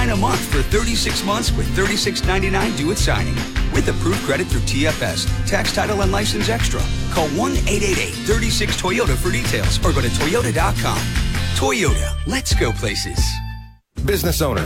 $9 a month for 36 months with $36.99 due at signing. With approved credit through TFS, tax title and license extra. Call 1-888-36-TOYOTA for details or go to Toyota.com. Toyota, let's go places. Business owner,